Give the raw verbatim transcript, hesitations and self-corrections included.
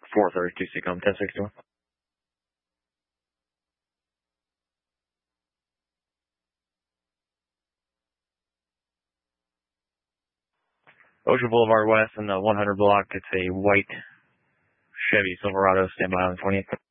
four thirty-two Seacom, ten sixty-one. Ocean Boulevard West in the one hundred block. It's a white Chevy Silverado. Stand by on twenty-eight.